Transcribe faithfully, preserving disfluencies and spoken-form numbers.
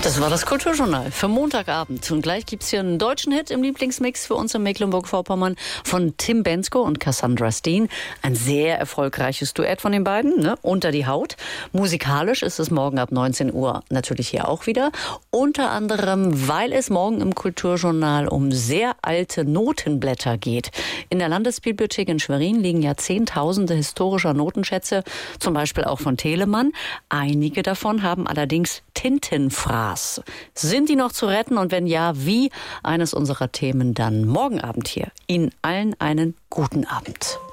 Das war das Kulturjournal für Montagabend. Und gleich gibt es hier einen deutschen Hit im Lieblingsmix für uns in Mecklenburg-Vorpommern von Tim Bendzko und Cassandra Steen. Ein sehr erfolgreiches Duett von den beiden, ne? Unter die Haut. Musikalisch ist es morgen ab neunzehn Uhr natürlich hier auch wieder. Unter anderem, weil es morgen im Kulturjournal um sehr alte Notenblätter geht. In der Landesbibliothek in Schwerin liegen ja Zehntausende historischer Notenschätze, zum Beispiel auch von Telemann. Einige davon haben allerdings Tintenfraß. Sind die noch zu retten und wenn ja, wie? Eines unserer Themen dann morgen Abend hier. Ihnen allen einen guten Abend.